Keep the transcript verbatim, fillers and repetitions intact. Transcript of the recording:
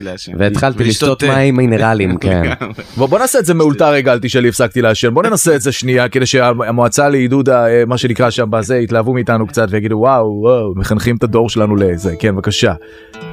והתחלתי לשתות מים מינרלים, כן. בוא נעשה את זה מאולתר רגלתי שלי, הפסקתי לעשן. בוא ננסה את זה שנייה, כדי שהמועצה לעידוד, מה שנקרא שם בזה, יתלהבו מאיתנו קצת ויגידו, וואו, וואו, מחנכים את הדור שלנו לזה. כן, בבקשה.